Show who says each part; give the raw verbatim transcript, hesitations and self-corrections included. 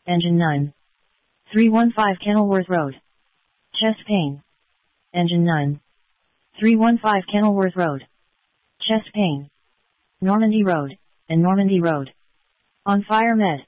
Speaker 1: Engine nine. three one five Kenilworth Road. Chest pain. Engine nine. three one five Kenilworth Road. Chest pain. Normandy Road, and Normandy Road. On Fire Med.